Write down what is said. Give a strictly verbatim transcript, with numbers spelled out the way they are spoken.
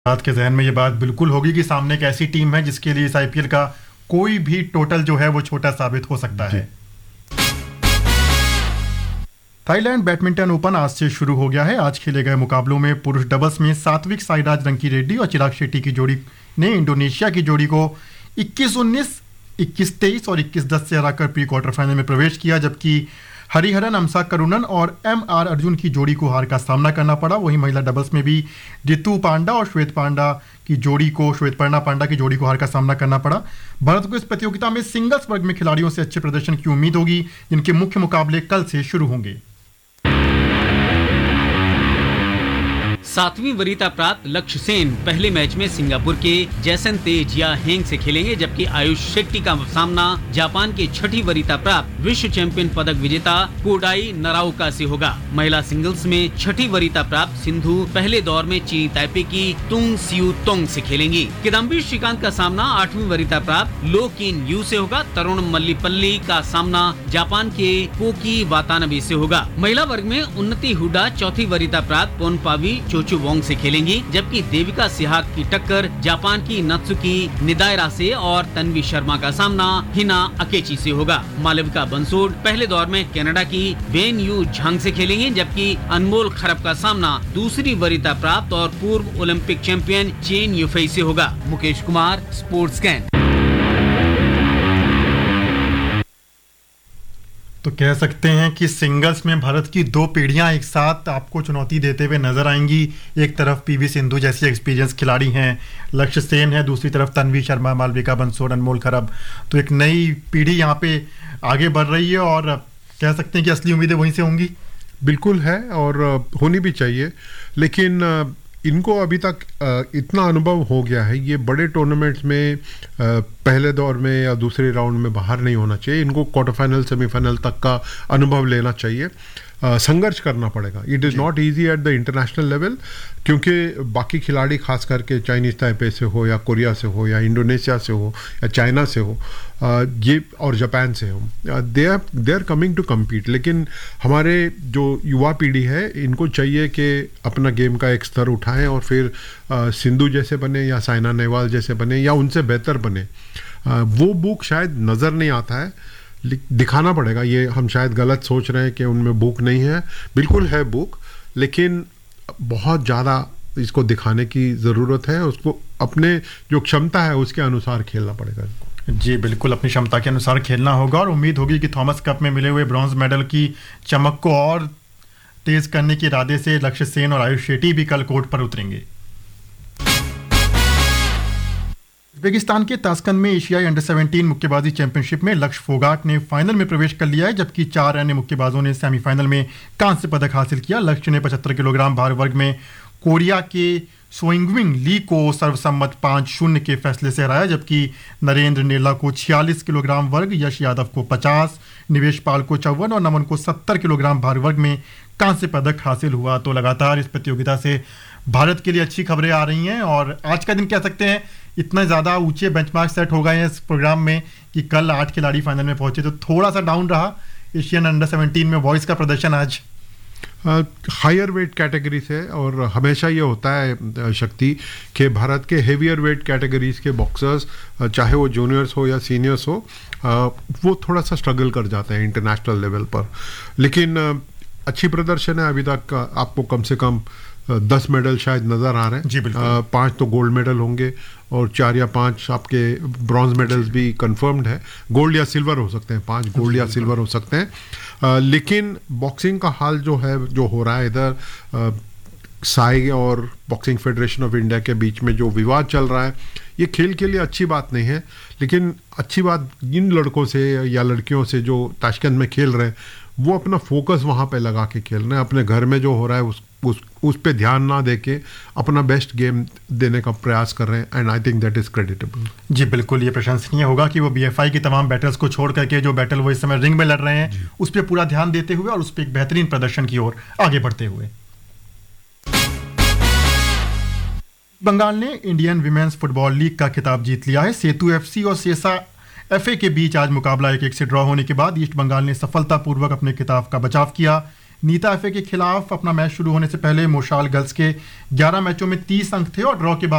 बात के जहन में ये बात बिल्कुल होगी कि सामने एक ऐसी टीम है जिसके लिए इस आईपीएल का कोई भी टोटल जो है वो छोटा साबित हो सकता है। थाईलैंड बैडमिंटन ओपन आज से शुरू हो गया है। आज खेले गए मुकाबलों में पुरुष डबल्स में सात्विक साईराज रंकी रेड्डी और चिराग शेट्टी की जोड़ी ने इंडोनेशिया की जोड़ी को इक्कीस उन्नीस, इक्कीस तेईस और इक्कीस दस से हराकर प्री क्वार्टर फाइनल में प्रवेश किया, जबकि हरिहरन अमसा करुणन और एम आर अर्जुन की जोड़ी को हार का सामना करना पड़ा। वहीं महिला डबल्स में भी रितु पांडा और श्वेत पांडा की जोड़ी को श्वेतपर्णा पांडा की जोड़ी को हार का सामना करना पड़ा। भारत को इस प्रतियोगिता में सिंगल्स वर्ग में खिलाड़ियों से अच्छे प्रदर्शन की उम्मीद होगी, जिनके मुख्य मुकाबले कल से शुरू होंगे। सातवीं वरीयता प्राप्त लक्ष्य सेन पहले मैच में सिंगापुर के जैसन तेजिया हेंग से खेलेंगे, जबकि आयुष शेट्टी का सामना जापान के छठी वरीयता प्राप्त विश्व चैंपियन पदक विजेता कोडाई नराओका से होगा। महिला सिंगल्स में छठी वरीयता प्राप्त सिंधु पहले दौर में चीनी ताइपे की तुंग सियू तोंग से खेलेंगी। किदाम्बी श्रीकांत का सामना आठवीं वरीयता प्राप्त लो किन यू से होगा। तरुण मल्लीपल्ली का सामना जापान के कोकी वातानबे से होगा। महिला वर्ग में उन्नति हुडा चौथी वरीयता प्राप्त पोनपावी चोचू वोंग से खेलेंगी, जबकि देविका सिहाग की टक्कर जापान की नत्सुकी निदायरा से और तन्वी शर्मा का सामना हिना अकेची से होगा। मालविका बंसोड पहले दौर में कनाडा की वेन यू झांग से खेलेंगे, जबकि अनमोल खरब का सामना दूसरी वरीयता प्राप्त और पूर्व ओलंपिक चैंपियन चेन युफई से होगा। Mukesh Kumar, sports can. तो कह सकते हैं कि सिंगल्स में भारत की दो पीढ़ियां एक साथ आपको चुनौती देते हुए नजर आएंगी। एक तरफ पीवी सिंधु जैसी एक्सपीरियंस खिलाड़ी हैं, लक्ष्य सेन है, दूसरी तरफ तन्वी शर्मा, मालविका बंसोड, अनमोल खरब। तो एक नई पीढ़ी यहाँ पे आगे बढ़ रही है और कह सकते हैं कि असली उम्मीदें वहीं से होंगी। बिल्कुल है और होनी भी चाहिए, लेकिन इनको अभी तक इतना अनुभव हो गया है, ये बड़े टूर्नामेंट्स में पहले दौर में या दूसरे राउंड में बाहर नहीं होना चाहिए। इनको क्वार्टर फाइनल सेमीफाइनल तक का अनुभव लेना चाहिए। संघर्ष करना पड़ेगा। It is not easy at the international level, क्योंकि बाकी खिलाड़ी खास करके चाइनीज़ ताइपे से हो या कोरिया से हो या इंडोनेशिया से हो या चाइना से हो, ये और जापान से हो, they are they are coming to compete. लेकिन हमारे जो युवा पीढ़ी है, इनको चाहिए कि अपना गेम का एक स्तर उठाएं और फिर सिंधु जैसे बने या साइना नेहवाल जैसे बने या उनसे बेहतर बने। वो बुक शायद नज़र नहीं आता है, दिखाना पड़ेगा। ये हम शायद गलत सोच रहे हैं कि उनमें बुक नहीं है, बिल्कुल है बुक, लेकिन बहुत ज़्यादा इसको दिखाने की ज़रूरत है। उसको अपने जो क्षमता है उसके अनुसार खेलना पड़ेगा। जी बिल्कुल, अपनी क्षमता के अनुसार खेलना होगा और उम्मीद होगी कि थॉमस कप में मिले हुए ब्रॉन्ज मेडल की चमक को और तेज करने के इरादे से लक्ष्य सेन और आयुष शेट्टी भी कल कोर्ट पर उतरेंगे। उज्बेकिस्तान के ताशकंद में एशियाई अंडर सत्रह मुक्केबाजी चैंपियनशिप में लक्ष्य फोगाट ने फाइनल में प्रवेश कर लिया है, जबकि चार अन्य मुक्केबाजों ने सेमीफाइनल में कांस्य पदक हासिल किया। लक्ष्य ने पचहत्तर किलोग्राम भार वर्ग में कोरिया के सोइंगविंग ली को सर्वसम्मत पाँच शून्य के फैसले से हराया, जबकि नरेंद्र नेला को छियालीस किलोग्राम वर्ग, यश यादव को पचास, निवेश पाल को चौवन और नमन को सत्तर किलोग्राम भार वर्ग में कांस्य पदक हासिल हुआ। तो लगातार इस प्रतियोगिता से भारत के लिए अच्छी खबरें आ रही हैं और आज का दिन कह सकते हैं इतना ज़्यादा ऊंचे बेंचमार्क सेट हो गए हैं इस प्रोग्राम में कि कल आठ खिलाड़ी फाइनल में पहुंचे, तो थोड़ा सा डाउन रहा एशियन अंडर सत्रह में बॉयज़ का प्रदर्शन आज। हायर वेट कैटेगरी से, और हमेशा ये होता है शक्ति कि भारत के हेवियर वेट कैटेगरीज के बॉक्सर्स, चाहे वो जूनियर्स हो या सीनियर्स हो, वो थोड़ा सा स्ट्रगल कर जाते हैं इंटरनेशनल लेवल पर। लेकिन अच्छी प्रदर्शन है अभी तक। आपको कम से कम दस मेडल शायद नज़र आ रहे हैं। जी बिल्कुल। पाँच तो गोल्ड मेडल होंगे और चार या पाँच आपके ब्रॉन्ज मेडल्स भी कंफर्म्ड है। गोल्ड या सिल्वर हो सकते हैं, पाँच गोल्ड या सिल्वर हो सकते हैं। आ, लेकिन बॉक्सिंग का हाल जो है, जो हो रहा है इधर, साई और बॉक्सिंग फेडरेशन ऑफ इंडिया के बीच में जो विवाद चल रहा है, ये खेल के लिए अच्छी बात नहीं है। लेकिन अच्छी बात इन लड़कों से या लड़कियों से जो ताशकंद में खेल रहे हैं, वो अपना फोकस वहाँ पे लगा के खेल रहे हैं। अपने घर में जो हो रहा है उस उस उस पे ध्यान ना देके अपना बेस्ट गेम देने का प्रयास कर रहे हैं, and I think that is creditable. जी बिल्कुल, ये प्रशंसनीय होगा कि वो बीएफआई की तमाम बैटल्स को छोड़ करके जो बैटल वो इस समय रिंग में लड़ रहे हैं उस पर पूरा ध्यान देते हुए और उस पर एक बेहतरीन प्रदर्शन की ओर आगे बढ़ते हुए। बंगाल ने इंडियन विमेंस फुटबॉल लीग का खिताब जीत लिया है। सेतु एफसी और सेसा एफए के बीच आज मुकाबला एक एक से ड्रॉ होने के बाद ईस्ट बंगाल ने सफलतापूर्वक अपने खिताब का बचाव किया। नीता एफए के खिलाफ अपना मैच शुरू होने से पहले मोशाल गर्ल्स के ग्यारह मैचों में तीस अंक थे और ड्रॉ के बाद